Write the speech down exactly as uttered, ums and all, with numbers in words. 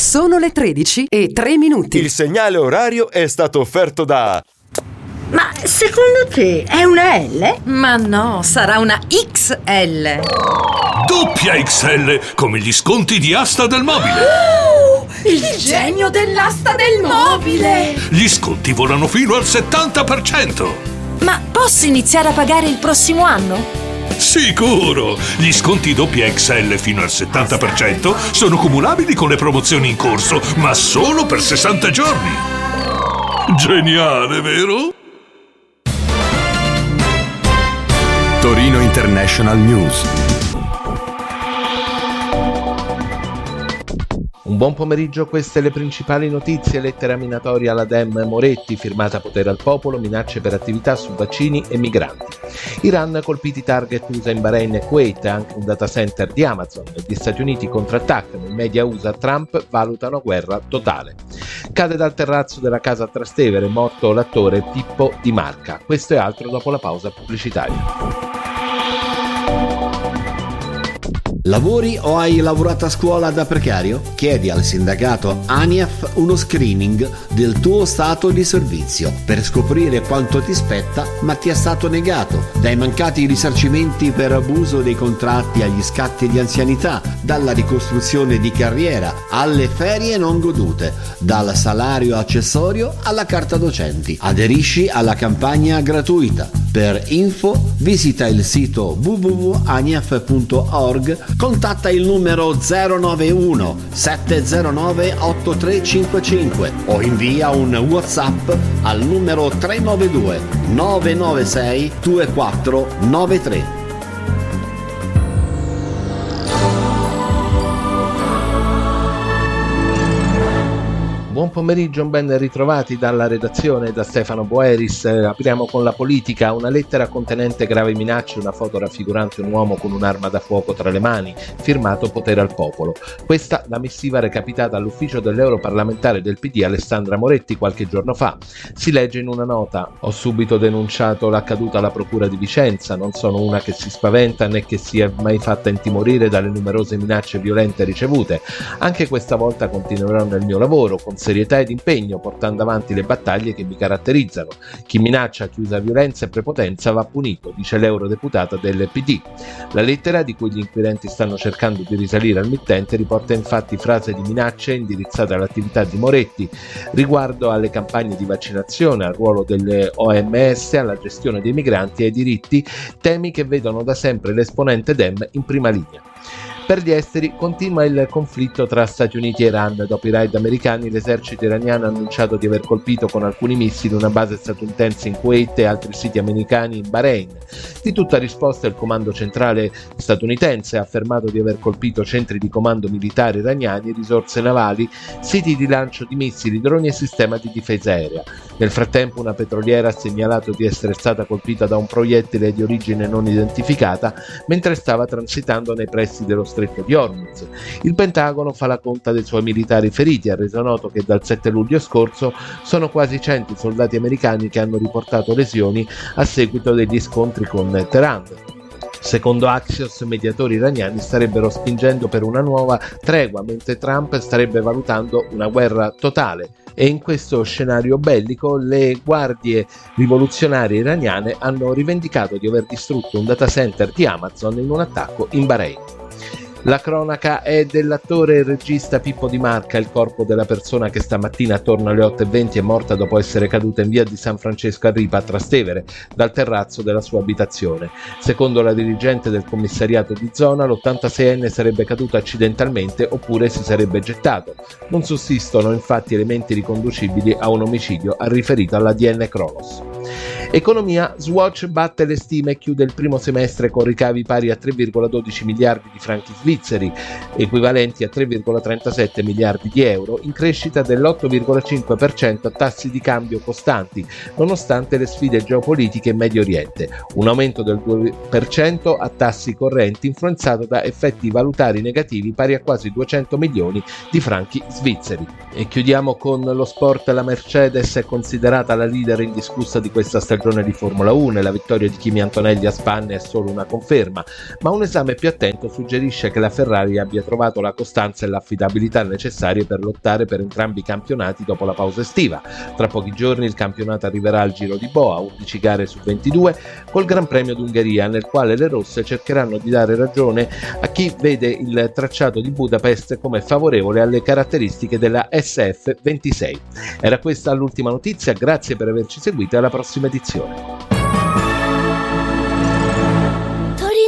Sono le tredici e tre minuti. Il segnale orario è stato offerto da... Ma secondo te è una L? Ma no, sarà una X L. Doppia X L, come gli sconti di Asta del Mobile. Oh, il, il genio dell'asta del mobile. Gli sconti volano fino al settanta per cento. Ma posso iniziare a pagare il prossimo anno? Sicuro! Gli sconti doppia X L fino al settanta per cento sono cumulabili con le promozioni in corso, ma solo per sessanta giorni. Geniale, vero? Torino International News. Un buon pomeriggio, queste le principali notizie. Lettera minatoria alla Dem Moretti, firmata Potere al Popolo, minacce per attività su vaccini e migranti. Iran colpiti target U S A in Bahrain e Kuwait, anche un data center di Amazon. Gli Stati Uniti contrattaccano, i media U S A Trump valutano guerra totale. Cade dal terrazzo della casa a Trastevere, morto l'attore Pippo Di Marca. Questo e altro dopo la pausa pubblicitaria. Lavori o hai lavorato a scuola da precario? Chiedi al sindacato ANIAF uno screening del tuo stato di servizio per scoprire quanto ti spetta ma ti è stato negato. Dai mancati risarcimenti per abuso dei contratti agli scatti di anzianità, dalla ricostruzione di carriera alle ferie non godute, dal salario accessorio alla carta docenti. Aderisci alla campagna gratuita. Per info visita il sito w w w punto aniaf punto org, contatta il numero zero nove uno sette zero nove otto tre cinque cinque o invia un WhatsApp al numero tre nove due nove nove sei due quattro nove tre. Buon pomeriggio, ben ritrovati dalla redazione da Stefano Boeris. Eh, apriamo con la politica. Una lettera contenente gravi minacce, una foto raffigurante un uomo con un'arma da fuoco tra le mani, firmato Potere al Popolo. Questa la missiva recapitata all'ufficio dell'europarlamentare del P D Alessandra Moretti qualche giorno fa. Si legge in una nota: ho subito denunciato l'accaduto alla procura di Vicenza, non sono una che si spaventa né che si è mai fatta intimorire dalle numerose minacce violente ricevute. Anche questa volta continuerò nel mio lavoro con serietà ed impegno, portando avanti le battaglie che mi caratterizzano. Chi minaccia, chi usa violenza e prepotenza va punito, dice l'eurodeputata del P D. La lettera, di cui gli inquirenti stanno cercando di risalire al mittente, riporta infatti frasi di minacce indirizzate all'attività di Moretti riguardo alle campagne di vaccinazione, al ruolo delle O M S, alla gestione dei migranti e ai diritti, temi che vedono da sempre l'esponente Dem in prima linea. Per gli esteri continua il conflitto tra Stati Uniti e Iran. Dopo i raid americani, l'esercito iraniano ha annunciato di aver colpito con alcuni missili una base statunitense in Kuwait e altri siti americani in Bahrain. Di tutta risposta, il comando centrale statunitense ha affermato di aver colpito centri di comando militari iraniani, risorse navali, siti di lancio di missili, droni e sistema di difesa aerea. Nel frattempo, una petroliera ha segnalato di essere stata colpita da un proiettile di origine non identificata mentre stava transitando nei pressi dello stretto di Hormuz. Il Pentagono fa la conta dei suoi militari feriti, ha reso noto che dal sette luglio scorso sono quasi cento i soldati americani che hanno riportato lesioni a seguito degli scontri con Teheran. Secondo Axios, mediatori iraniani starebbero spingendo per una nuova tregua, mentre Trump starebbe valutando una guerra totale. E in questo scenario bellico le guardie rivoluzionarie iraniane hanno rivendicato di aver distrutto un data center di Amazon in un attacco in Bahrain. La cronaca è dell'attore e regista Pippo Di Marca, il corpo della persona che stamattina attorno alle otto e venti è morta dopo essere caduta in via di San Francesco a Ripa a Trastevere dal terrazzo della sua abitazione. Secondo la dirigente del commissariato di zona, l'ottantaseienne sarebbe caduto accidentalmente oppure si sarebbe gettato. Non sussistono infatti elementi riconducibili a un omicidio, ha riferito alla D N Cronos. Economia, Swatch batte le stime e chiude il primo semestre con ricavi pari a tre virgola dodici miliardi di franchi svizzeri, equivalenti a tre virgola trentasette miliardi di euro, in crescita dell'otto virgola cinque per cento a tassi di cambio costanti, nonostante le sfide geopolitiche in Medio Oriente, un aumento del due per cento a tassi correnti influenzato da effetti valutari negativi pari a quasi duecento milioni di franchi svizzeri. E chiudiamo con lo sport. La Mercedes è considerata la leader indiscussa di questa stagione di Formula uno e la vittoria di Kimi Antonelli a Spa è solo una conferma, ma un esame più attento suggerisce che che la Ferrari abbia trovato la costanza e l'affidabilità necessarie per lottare per entrambi i campionati dopo la pausa estiva. Tra pochi giorni il campionato arriverà al Giro di Boa, undici gare su ventidue, col Gran Premio d'Ungheria, nel quale le rosse cercheranno di dare ragione a chi vede il tracciato di Budapest come favorevole alle caratteristiche della S F ventisei. Era questa l'ultima notizia, grazie per averci seguito e alla prossima edizione.